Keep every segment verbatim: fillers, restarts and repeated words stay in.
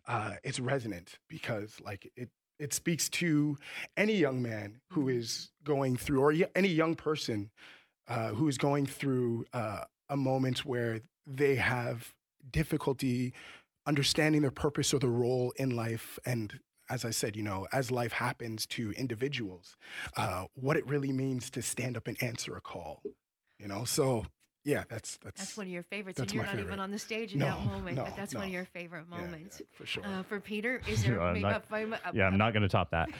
uh, it's resonant because like it it speaks to any young man who is going through, or y- any young person uh, who is going through uh, a moment where they have difficulty understanding their purpose or their role in life. And as I said, you know, as life happens to individuals, uh, what it really means to stand up and answer a call, you know? So yeah, that's, that's, That's one of your favorites, that's and you're my not favorite. even on the stage in No, that moment, no, but that's no. one of your favorite Yeah, moments. yeah, for sure. Uh, for Peter, is there I'm maybe not- a famous? a- Yeah, I'm a- not going to top that.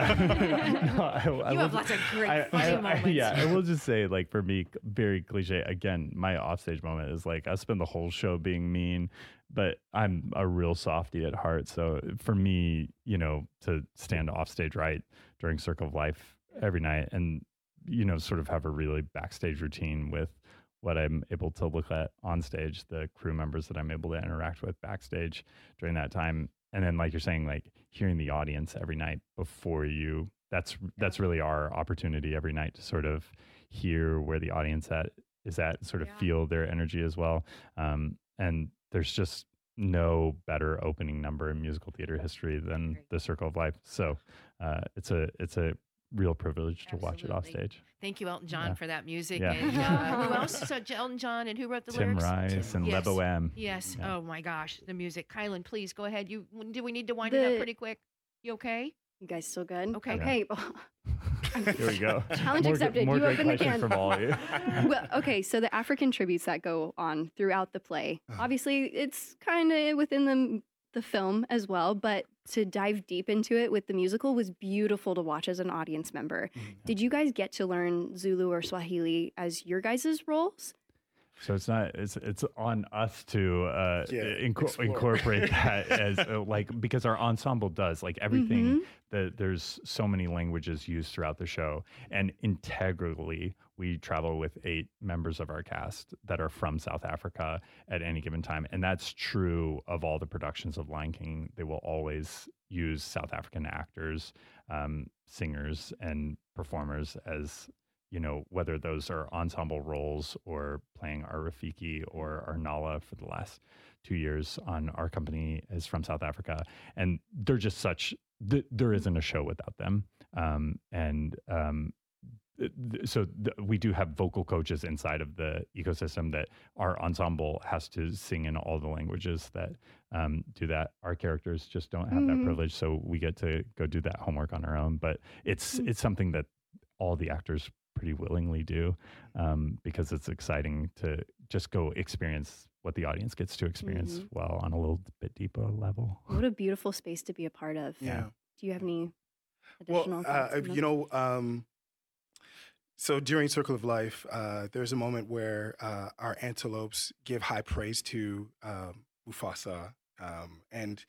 Uh, no, I- I You will have ju- lots of great I- funny I- I- moments. Yeah, I will just say, like, for me, very cliche. Again, my offstage moment is like I spend the whole show being mean, but I'm a real softie at heart. So for me, you know, to stand offstage right during Circle of Life every night, and you know, sort of have a really backstage routine with what I'm able to look at on stage, the crew members that I'm able to interact with backstage during that time. And then, like you're saying, like hearing the audience every night before you, that's, that's really our opportunity every night to sort of hear where the audience at is at, sort of Yeah. feel their energy as well. Um, and there's just no better opening number in musical theater history than Great. the Circle of Life. So uh, it's a, it's a real privilege to watch it off Absolutely. stage. Thank you, Elton John, Yeah. for that music. Yeah. And uh, who else? So Elton John, and who wrote the Tim lyrics? Rice and Yes. Lebo M. Yes. Yeah. Oh my gosh, the music. Kylan, please go ahead. You do we need to wind The- it up pretty quick? You okay? You guys still good? Okay. Okay. Here we go. Challenge more, accepted. More You great open the questions can. from all of you. Well, okay, so the African tributes that go on throughout the play, Uh-huh. obviously it's kind of within the the film as well, but to dive deep into it with the musical was beautiful to watch as an audience member. Mhm. Did you guys get to learn Zulu or Swahili as your guys' roles? So it's not it's it's on us to uh, Yeah, inco- explore. incorporate that as uh, like because our ensemble does like everything Mhm. that there's so many languages used throughout the show, and integrally we travel with eight members of our cast that are from South Africa at any given time, and that's true of all the productions of Lion King. They will always use South African actors, um, singers, and performers as you know, whether those are ensemble roles or playing our Rafiki or our Nala for the last two years on Our Company is from South Africa. And they're just such, th- there isn't a show without them. Um, and um, th- th- so th- we do have vocal coaches inside of the ecosystem that our ensemble has to sing in all the languages that um, do that. Our characters just don't have that Mhm. privilege. So we get to go do that homework on our own. But it's, Mm. it's something that all the actors pretty willingly do um, because it's exciting to just go experience what the audience gets to experience Mhm. well on a little bit deeper level. What a beautiful space to be a part of. Yeah. Do you have any Well, additional uh, thoughts on you that? know, um, so during Circle of Life, uh, there's a moment where uh, our antelopes give high praise to um, Mufasa. Um, and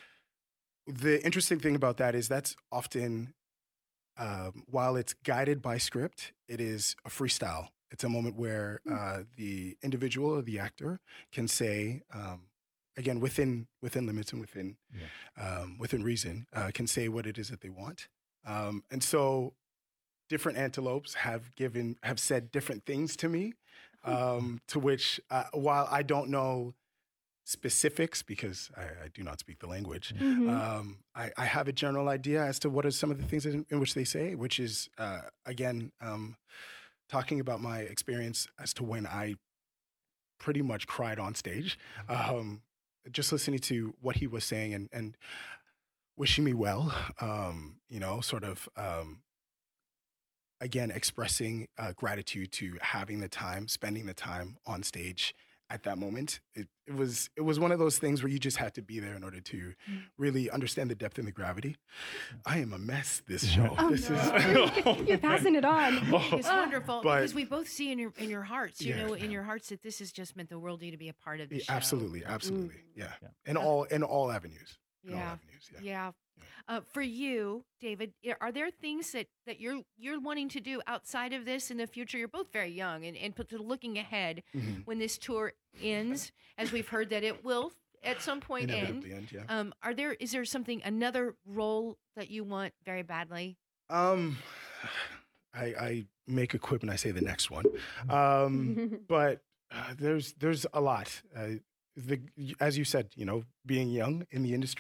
the interesting thing about that is that's often, um, while it's guided by script, it is a freestyle. It's a moment where uh, the individual or the actor can say, um, again, within within limits and within um, within reason, uh, can say what it is that they want. Um, and so different antelopes have given, have said different things to me, um, to which, uh, while I don't know specifics because I, I do not speak the language, Mhm. um, I, I have a general idea as to what are some of the things in, in which they say, which is, uh, again, um, talking about my experience as to when I pretty much cried on stage, um, just listening to what he was saying and, and wishing me well, um, you know, sort of, um, again, expressing uh, gratitude to having the time, spending the time on stage at that moment. It, it was it was one of those things where you just had to be there in order to really understand the depth and the gravity. I am a mess this show. Oh, this no. is You're passing it on. It's wonderful But- because we both see in your in your hearts, you Yeah. know, in your hearts that this has just meant the world to you to be a part of the Yeah, show. absolutely, absolutely, yeah. Yeah. In all in all avenues. In all Yeah. avenues, yeah. Yeah. Yeah. Uh, for you, David, i- are there things that, that you're you're wanting to do outside of this in the future? You're both very young, and, and put- looking ahead Mhm. when this tour ends, as we've heard that it will at some point end. Inevitably end, yeah. Um, are there is there something another role that you want very badly? Um, I, I make a quip and I say the next one. Um, but uh, there's there's a lot. Uh, the as you said, you know, being young in the industry.